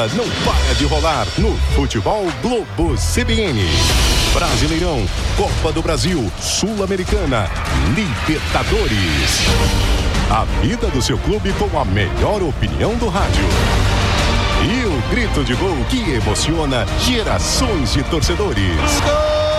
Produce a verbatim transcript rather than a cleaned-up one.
bola não para de rolar no Futebol Globo C B N. Brasileirão, Copa do Brasil, Sul-Americana, Libertadores. A vida do seu clube com a melhor opinião do rádio. E o grito de gol que emociona gerações de torcedores. Gol!